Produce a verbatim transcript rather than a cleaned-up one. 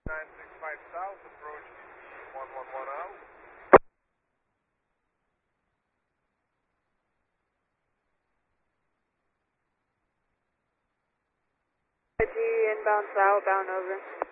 nine six five south, approach one one one out. G inbound southbound over.